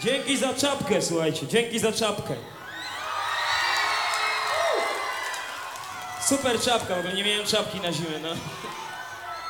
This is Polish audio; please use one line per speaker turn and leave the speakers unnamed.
Dzięki za czapkę, słuchajcie, dzięki za czapkę. Super czapka, w ogóle nie miałem czapki na zimę, no.